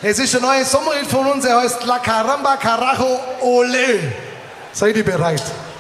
Es ist ein neues Sommerlied von uns, er heißt La Caramba Carajo Ole. Seid ihr bereit?